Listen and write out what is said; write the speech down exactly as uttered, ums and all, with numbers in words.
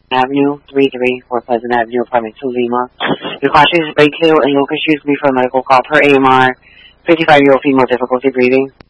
Avenue, three three four Pleasant Avenue, apartment two Lima. Your conscious is brain clear and local issues be for a medical call per A M R. fifty-five-year-old female difficulty breathing.